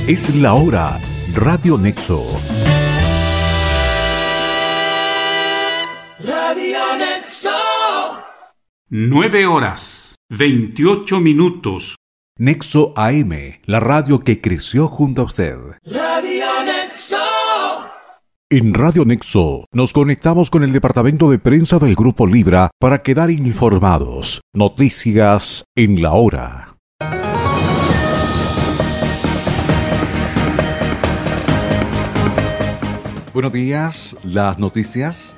Es la hora. Radio Nexo. Radio Nexo. 9:28. Nexo AM, la radio que creció junto a usted. Radio Nexo. En Radio Nexo nos conectamos con el departamento de prensa del Grupo Libra para quedar informados. Noticias en la hora. Buenos días, las noticias.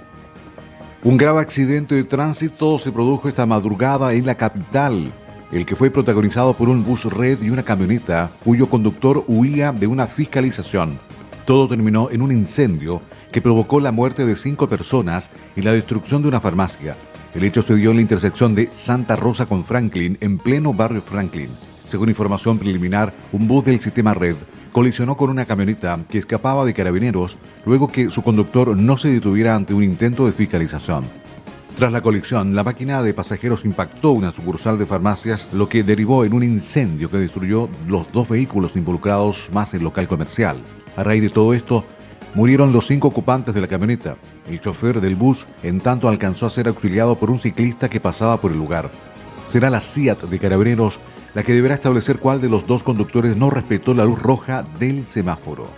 Un grave accidente de tránsito se produjo esta madrugada en la capital, el que fue protagonizado por un bus red y una camioneta cuyo conductor huía de una fiscalización. Todo terminó en un incendio que provocó la muerte de 5 personas y la destrucción de una farmacia. El hecho se dio en la intersección de Santa Rosa con Franklin, en pleno barrio Franklin. Según información preliminar, un bus del sistema red colisionó con una camioneta que escapaba de Carabineros luego que su conductor no se detuviera ante un intento de fiscalización. Tras la colisión, la máquina de pasajeros impactó una sucursal de farmacias, lo que derivó en un incendio que destruyó los 2 vehículos involucrados más el local comercial. A raíz de todo esto, murieron los 5 ocupantes de la camioneta. El chofer del bus, en tanto, alcanzó a ser auxiliado por un ciclista que pasaba por el lugar. Será la SIAT de Carabineros la que deberá establecer cuál de los 2 conductores no respetó la luz roja del semáforo.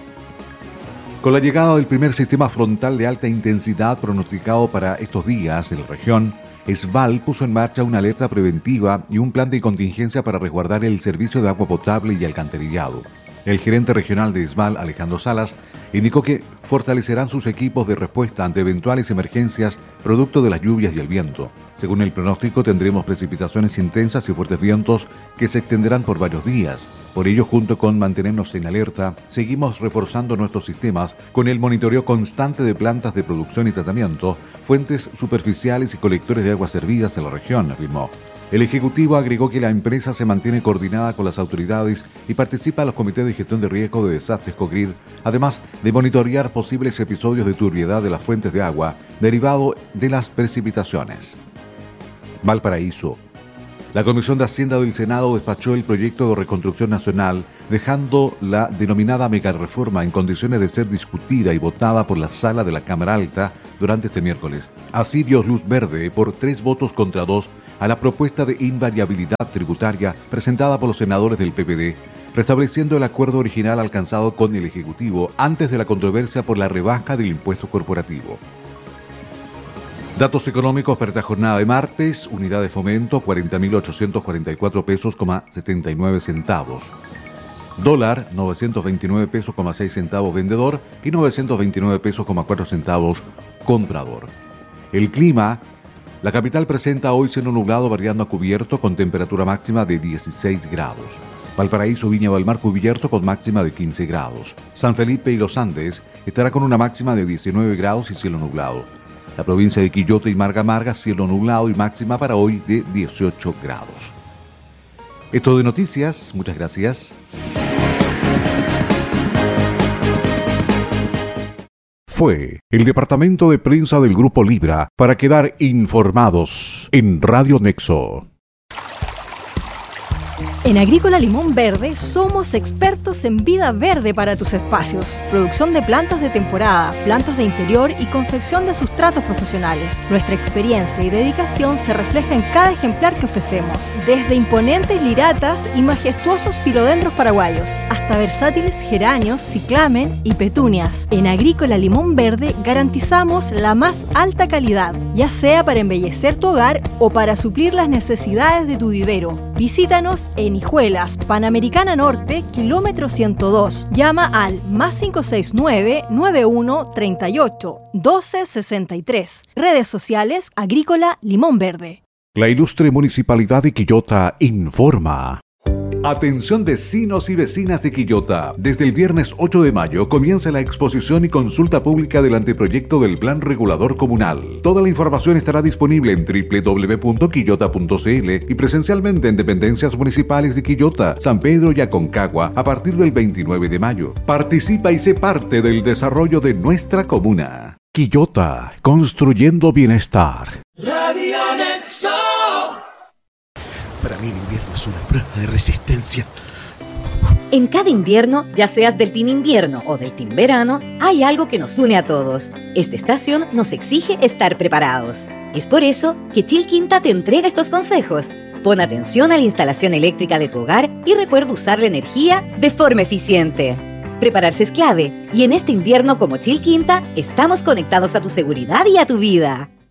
Con la llegada del primer sistema frontal de alta intensidad pronosticado para estos días en la región, ESVAL puso en marcha una alerta preventiva y un plan de contingencia para resguardar el servicio de agua potable y alcantarillado. El gerente regional de ESVAL, Alejandro Salas, indicó que fortalecerán sus equipos de respuesta ante eventuales emergencias producto de las lluvias y el viento. Según el pronóstico, tendremos precipitaciones intensas y fuertes vientos que se extenderán por varios días. Por ello, junto con mantenernos en alerta, seguimos reforzando nuestros sistemas con el monitoreo constante de plantas de producción y tratamiento, fuentes superficiales y colectores de aguas servidas en la región, afirmó. El Ejecutivo agregó que la empresa se mantiene coordinada con las autoridades y participa en los comités de gestión de riesgo de desastres COGRID, además de monitorear posibles episodios de turbiedad de las fuentes de agua derivado de las precipitaciones. Valparaíso. La Comisión de Hacienda del Senado despachó el proyecto de reconstrucción nacional, dejando la denominada megareforma en condiciones de ser discutida y votada por la sala de la Cámara Alta durante este miércoles. Así dio luz verde por 3 votos contra 2 a la propuesta de invariabilidad tributaria presentada por los senadores del PPD, restableciendo el acuerdo original alcanzado con el Ejecutivo antes de la controversia por la rebaja del impuesto corporativo. Datos económicos para esta jornada de martes: unidad de fomento 40.844 pesos, 79 centavos. Dólar 929 pesos, 6 centavos vendedor y 929 pesos, 4 centavos comprador. El clima: la capital presenta hoy cielo nublado variando a cubierto con temperatura máxima de 16 grados. Valparaíso, Viña del Mar cubierto con máxima de 15 grados. San Felipe y Los Andes estará con una máxima de 19 grados y cielo nublado. La provincia de Quillota y Marga Marga, cielo nublado y máxima para hoy de 18 grados. Esto de noticias, muchas gracias. Fue el departamento de prensa del Grupo Libra para quedar informados en Radio Nexo. En Agrícola Limón Verde somos expertos en vida verde para tus espacios. Producción de plantas de temporada, plantas de interior y confección de sustratos profesionales. Nuestra experiencia y dedicación se refleja en cada ejemplar que ofrecemos. Desde imponentes liratas y majestuosos filodendros paraguayos, hasta versátiles geranios, ciclamen y petunias. En Agrícola Limón Verde garantizamos la más alta calidad, ya sea para embellecer tu hogar o para suplir las necesidades de tu vivero. Visítanos en Hijuelas, Panamericana Norte, kilómetro 102. Llama al +569 91 38 12 63. Redes sociales: Agrícola Limón Verde. La ilustre Municipalidad de Quillota informa. Atención vecinos y vecinas de Quillota. Desde el viernes 8 de mayo comienza la exposición y consulta pública del anteproyecto del Plan Regulador Comunal. Toda la información estará disponible en www.quillota.cl y presencialmente en dependencias municipales de Quillota, San Pedro y Aconcagua a partir del 29 de mayo. Participa y sé parte del desarrollo de nuestra comuna. Quillota, construyendo bienestar. Radio Nexo. Para mí el invierno es una prueba de resistencia. En cada invierno, ya seas del Team Invierno o del Team Verano, hay algo que nos une a todos. Esta estación nos exige estar preparados. Es por eso que Chilquinta te entrega estos consejos. Pon atención a la instalación eléctrica de tu hogar y recuerda usar la energía de forma eficiente. Prepararse es clave y en este invierno como Chilquinta estamos conectados a tu seguridad y a tu vida.